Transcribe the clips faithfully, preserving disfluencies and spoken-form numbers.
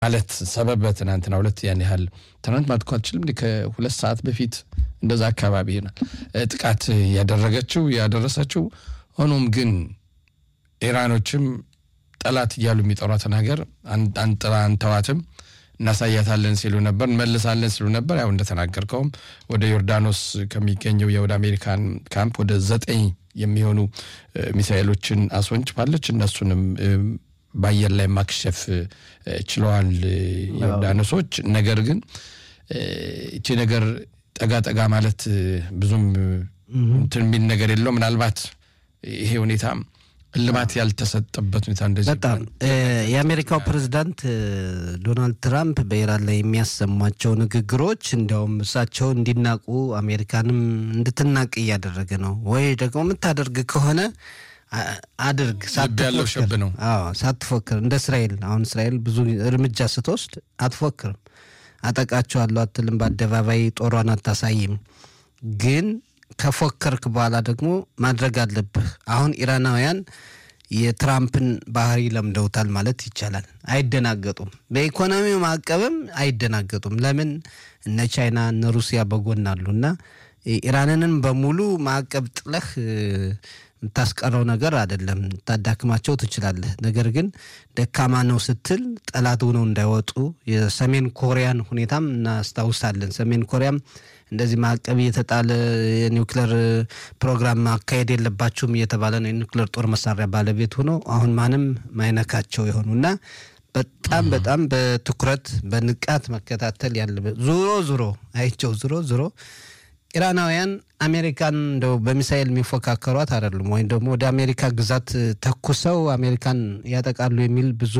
ማለት ሰበብ በትናንትና ሁለት ያን ያህል ትናንት ማጥቆ አልችልም ከሁለት ሰዓት በፊት እንደዛ አካባቢ ይሆናል ጥቃት ያደረገችው ያደረሰችው ሆኖም ግን ኢራኖችም ጠላት ይያሉ የሚጠሯት ነገር አንጥራ አንተዋትም እናሳያታለን ሲሉ ነበር መልሳለን ሲሉ ነበር ያው እንደተናገርከው ወደ ዮርዳኖስ ከሚገኘው የወደ አሜሪካን ካምፕ ወደ ዘጠኝ የሚሆኑ ሚሳኤሎችን አስወንጭፋለች እነሱንም ባየር ላይ ማክሸፍ ችለዋል ዮርዳኖሶች ነገር ግን እቺ ነገር ጠጋ ጠጋ ማለት ብዙም እንትን ምን ነገር የለው ምናልባት ይሄ ሁኔታ ልማት ያልተሰጠበት ሁኔታ እንደዚህ በጣም የአሜሪካው ፕሬዝዳንት ዶናልድ ትራምፕ በኢራን ላይ የሚያሰማቸው ንግግሮች እንደውም እሳቸው እንዲናቁ አሜሪካንም እንድትናቅ ያደረገ ነው ወይ ደግሞ የምታደርግ ከሆነ አድርግ ሳትፎክር ነው አዎ ሳትፎክር እንደ እስራኤል አሁን እስራኤል ብዙ እርምጃ ስትወስድ አትፎክርም አጠቃቸዋለሁ አትልም በአደባባይ ጦሯን አታሳይም ግን ከፎከርክ በኋላ ደግሞ ማድረግ አለብህ አሁን ኢራናውያን የትራምፕን ባህሪ ለምደውታል ማለት ይቻላል አይደናገጡም በኢኮኖሚው ማዕቀብም አይደናገጡም ለምን እነ ቻይና እነ ሩሲያ በጎናሉና ኢራንንን በሙሉ ማዕቀብ ጥለህ ታስቀረው ነገር አይደለም ታዳክማቸው ትችላለህ ነገር ግን ደካማ ነው ስትል ጠላት ሆነው እንዳይወጡ የሰሜን ኮሪያን ሁኔታም እናስታውሳለን ሰሜን ኮሪያም እንደዚህ ማዕቀብ እየተጣለ የኒውክሌር ፕሮግራም ማካሄድ የለባቸውም እየተባለ ነው የኒውክሌር ጦር መሳሪያ ባለቤት ሆኖ አሁን ማንም ማይነካቸው ይሆኑና በጣም በጣም በትኩረት በንቃት መከታተል ያለበት ዙሮ ዙሮ አይቸው ዙሮ ዙሮ ኢራናውያን አሜሪካን እንደው በሚሳኤል የሚፎካከሯት አይደለም ወይ ደግሞ ወደ አሜሪካ ግዛት ተኩሰው አሜሪካን ያጠቃሉ የሚል ብዙ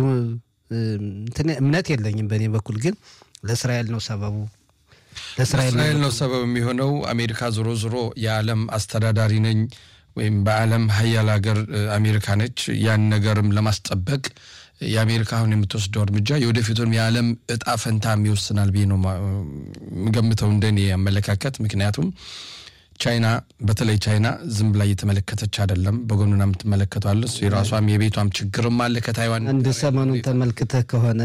እምነት የለኝም በእኔ በኩል ግን ለእስራኤል ነው ሰበቡ ለእስራኤል ነው ሰበብ የሚሆነው አሜሪካ ዙሮ ዙሮ የዓለም አስተዳዳሪ ነኝ ወይም በዓለም ሀያል ሀገር አሜሪካ ነች ያን ነገርም ለማስጠበቅ የአሜሪካ አሁን የምትወስደው እርምጃ የወደፊቱን የዓለም እጣ ፈንታም ይወስናል ቢኖ ምገምተው እንደኔ ያመለካከት ምክንያቱም ቻይና በተለይ ቻይና ዝም ብላ እየተመለከተች አይደለም በጎንና የምትመለከቷለስ የራሷም የቤቷም ችግርም አለ ከታይዋን እንደ ሰሞኑን ተመልክተህ ከሆነ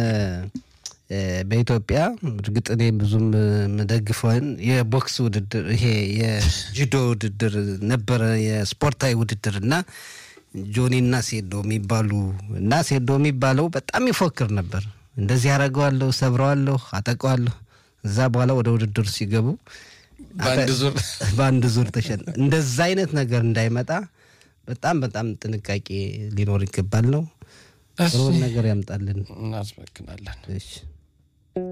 በኢትዮጵያ እርግጥ እኔ ብዙም መደግፈውን የቦክስ ውድድር ይሄ የጁዶ ውድድር ነበር የስፖርታዊ ውድድርና ጆኒና ሴዶ የሚባሉ እና ሴዶ የሚባለው በጣም ይፎክር ነበር እንደዚህ ያረጋዋለሁ ሰብራዋለሁ አጠቃዋለሁ እዛ በኋላ ወደ ውድድር ሲገቡ ባንድ ዙር ባንድ ዙር ተሸን እንደዛ አይነት ነገር እንዳይመጣ በጣም በጣም ጥንቃቄ ሊኖር ይገባል ነው ጥሩ ነገር ያምጣልን እናስመክናለን እሺ